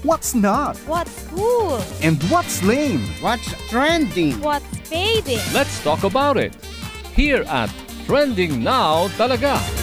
What's not? What's cool? And what's lame? What's trending? What's fading? Let's talk about it here at Trending Now Talaga.